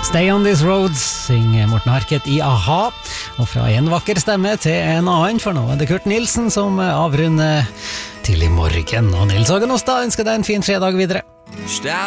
Stay on these roads, synger Morten Harket i A-ha. Og fra en vakker stemme til en annen, for nå det Kurt Nilsen som avrunder til i morgen. Og Nils Hågen Ostad ønsker deg en fin fredag videre.